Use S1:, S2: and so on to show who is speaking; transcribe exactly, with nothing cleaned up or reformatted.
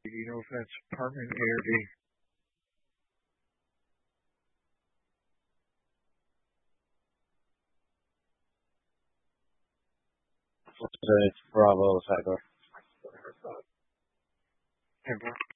S1: Do you know if that's apartment A or B?
S2: So it's Bravo Cyber.
S1: Hey, bro.